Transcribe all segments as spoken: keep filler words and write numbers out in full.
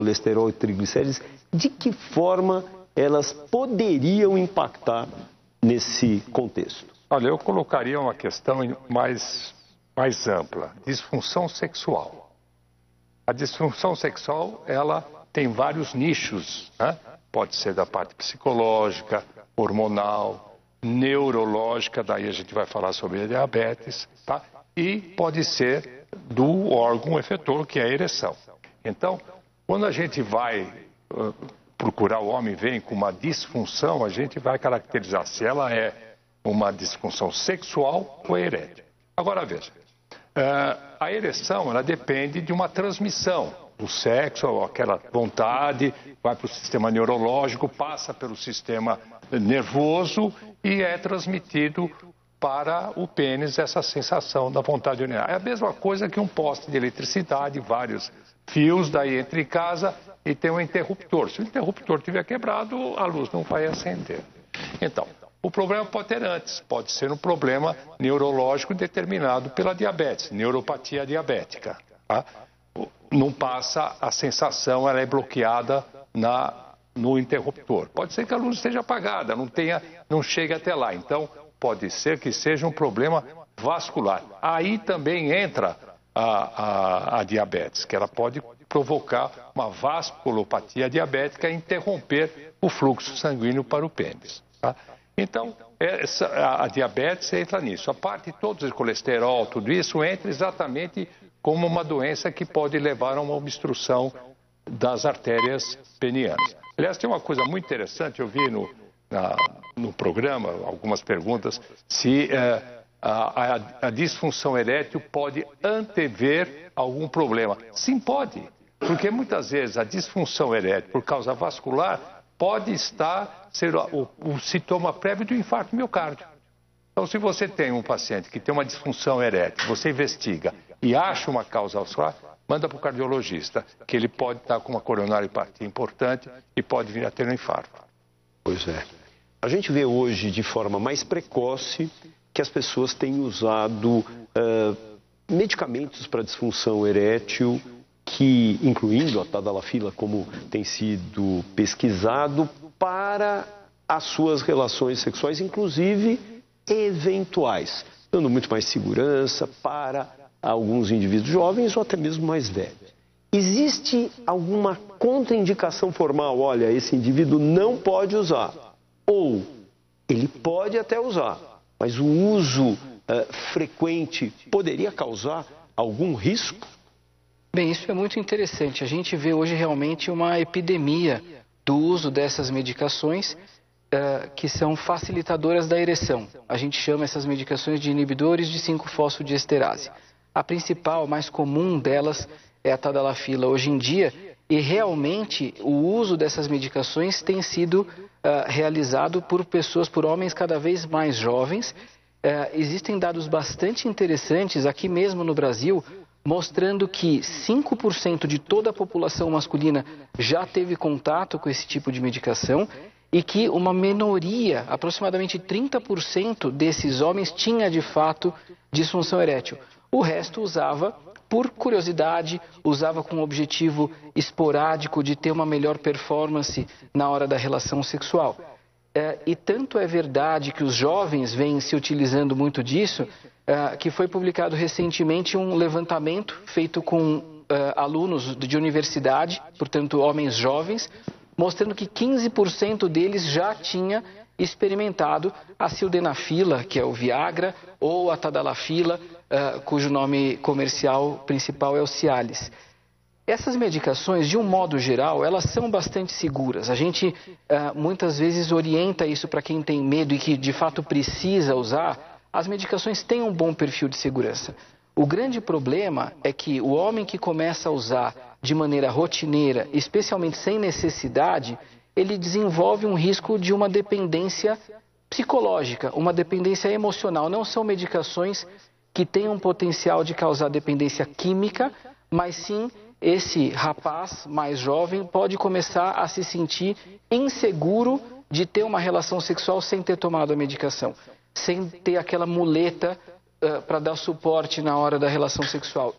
colesterol e triglicérides, de que forma elas poderiam impactar nesse contexto? Olha, eu colocaria uma questão mais, mais ampla, disfunção sexual. A disfunção sexual, ela tem vários nichos, né? Pode ser da parte psicológica, hormonal, neurológica, daí a gente vai falar sobre a diabetes, tá? E pode ser do órgão efetor, que é a ereção. Então, quando a gente vai uh, procurar o homem vem com uma disfunção, a gente vai caracterizar se ela é uma disfunção sexual ou erétil. Agora veja, uh, a ereção ela depende de uma transmissão do sexo, aquela vontade, vai para o sistema neurológico, passa pelo sistema nervoso e é transmitido para o pênis essa sensação da vontade de urinar. É a mesma coisa que um poste de eletricidade, vários fios, daí entra em casa e tem um interruptor. Se o interruptor estiver quebrado, a luz não vai acender. Então, o problema pode ter antes, pode ser um problema neurológico determinado pela diabetes, neuropatia diabética. Tá? Não passa a sensação, ela é bloqueada na, no interruptor. Pode ser que a luz esteja apagada, não, tenha, não chegue até lá. Então, pode ser que seja um problema vascular. Aí também entra a, a, a diabetes, que ela pode provocar uma vasculopatia diabética e interromper o fluxo sanguíneo para o pênis. Tá? Então, essa, a, a diabetes entra nisso. A parte toda do colesterol, tudo isso, entra exatamente como uma doença que pode levar a uma obstrução das artérias penianas. Aliás, tem uma coisa muito interessante, eu vi no, na, no programa, algumas perguntas, se eh, a, a, a disfunção erétil pode antever algum problema. Sim, pode, porque muitas vezes a disfunção erétil, por causa vascular, pode estar ser o, o sintoma prévio do infarto miocárdio. Então, se você tem um paciente que tem uma disfunção erétil, você investiga e acha uma causa vascular, manda para o cardiologista, que ele pode estar com uma coronariopatia importante e pode vir a ter um infarto. Pois é. A gente vê hoje, de forma mais precoce, que as pessoas têm usado uh, medicamentos para disfunção erétil, que, incluindo a tadalafila, como tem sido pesquisado, para as suas relações sexuais, inclusive eventuais, dando muito mais segurança para alguns indivíduos jovens ou até mesmo mais velhos. Existe alguma contraindicação formal? Olha, esse indivíduo não pode usar. Ou ele pode até usar, mas o uso uh, frequente poderia causar algum risco? Bem, isso é muito interessante. A gente vê hoje realmente uma epidemia do uso dessas medicações uh, que são facilitadoras da ereção. A gente chama essas medicações de inibidores de cinco fosfodiesterase. A principal, mais comum delas é a tadalafila hoje em dia, e realmente o uso dessas medicações tem sido uh, realizado por pessoas, por homens cada vez mais jovens. Uh, existem dados bastante interessantes aqui mesmo no Brasil, mostrando que cinco por cento de toda a população masculina já teve contato com esse tipo de medicação e que uma minoria, aproximadamente trinta por cento desses homens, tinha de fato disfunção erétil. O resto usava por curiosidade, usava com o objetivo esporádico de ter uma melhor performance na hora da relação sexual. É, e tanto é verdade que os jovens vêm se utilizando muito disso, é, que foi publicado recentemente um levantamento feito com é, alunos de universidade, portanto homens jovens, mostrando que quinze por cento deles já tinha experimentado a sildenafila, que é o Viagra, ou a tadalafila, uh, cujo nome comercial principal é o Cialis. Essas medicações, de um modo geral, elas são bastante seguras. A gente uh, muitas vezes orienta isso para quem tem medo e que de fato precisa usar. As medicações têm um bom perfil de segurança. O grande problema é que o homem que começa a usar de maneira rotineira, especialmente sem necessidade, ele desenvolve um risco de uma dependência psicológica, uma dependência emocional. Não são medicações que tenham potencial de causar dependência química, mas sim esse rapaz mais jovem pode começar a se sentir inseguro de ter uma relação sexual sem ter tomado a medicação, sem ter aquela muleta uh, para dar suporte na hora da relação sexual.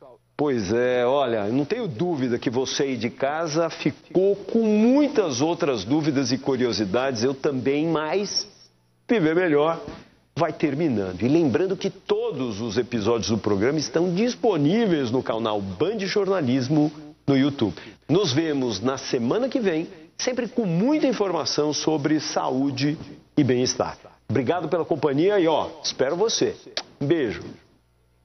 Pois é, olha, não tenho dúvida que você aí de casa ficou com muitas outras dúvidas e curiosidades, eu também, mas Viver Melhor vai terminando. E lembrando que todos os episódios do programa estão disponíveis no canal Band Jornalismo no YouTube. Nos vemos na semana que vem, sempre com muita informação sobre saúde e bem-estar. Obrigado pela companhia e, ó, espero você. Um beijo.